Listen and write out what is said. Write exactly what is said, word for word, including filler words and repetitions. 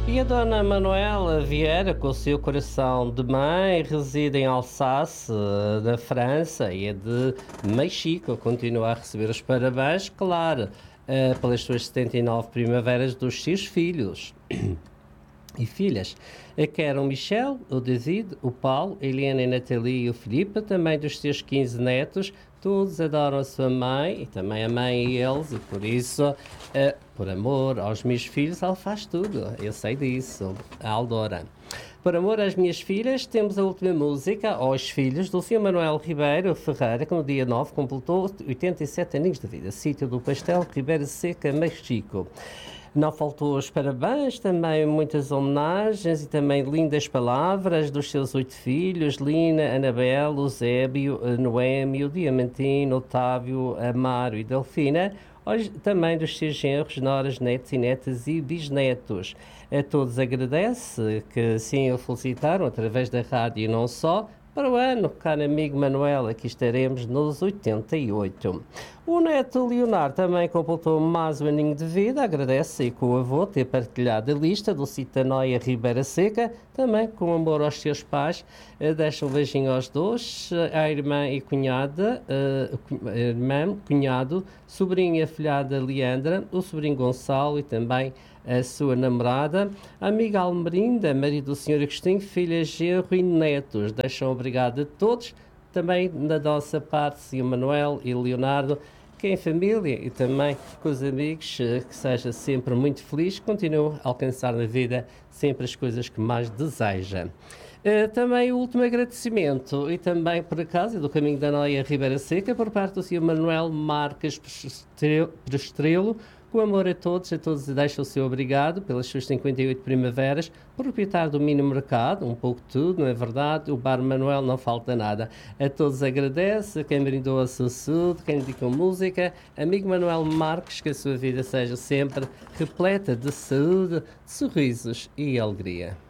E a dona Manuela Vieira, com o seu coração de mãe, reside em Alsáce, na França, e é de Mexico. Continua a receber os parabéns, claro, eh, pelas suas setenta e nove primaveras dos seus filhos e filhas, eh, que eram o Michel, o David, o Paulo, a Helena, a Natalie e o Filipe, também dos seus quinze netos. Todos adoram a sua mãe e também a mãe e eles, e por isso, eh, por amor aos meus filhos, ela faz tudo. Eu sei disso, a Aldora. Por amor às minhas filhas, temos a última música aos filhos do senhor Manuel Ribeiro Ferreira, que no dia nove completou oitenta e sete aninhos de vida. Sítio do Pastel, Ribeira Seca, Mexico. Não faltou os parabéns, também muitas homenagens e também lindas palavras dos seus oito filhos: Lina, Anabel, Eusébio, Noémio, Diamantino, Otávio, Amaro e Delfina. Hoje também dos seus genros, noras, netos e netas e bisnetos. A todos agradece que assim o felicitaram através da rádio e não só. Para o ano, caro amigo Manuel, aqui estaremos nos oitenta e oito. O neto Leonardo também completou mais um aninho de vida, agradece com o avô ter partilhado a lista do Citanoia Ribeira Seca, também com amor aos seus pais. Deixa um beijinho aos dois, à irmã e cunhada, uh, irmã, cunhado, sobrinha afilhada Leandra, o sobrinho Gonçalo e também a sua namorada, a amiga Almerinda, marido do senhor Agostinho, filha, genro e netos. Deixam obrigado a todos, também da nossa parte, senhor Manuel e Leonardo, que em família e também com os amigos, que seja sempre muito feliz, continue a alcançar na vida sempre as coisas que mais deseja. Uh, também o último agradecimento, e também por acaso, do Caminho da Noia Ribeira Seca, por parte do senhor Manuel Marques Prestrelo, com amor a todos, a todos deixa o seu obrigado pelas suas cinquenta e oito primaveras, proprietário do Mini Mercado, um pouco tudo, não é verdade? O Bar Manuel não falta nada. A todos agradece, a quem brindou a sua saúde, quem dedicou música, amigo Manuel Marques, que a sua vida seja sempre repleta de saúde, de sorrisos e alegria.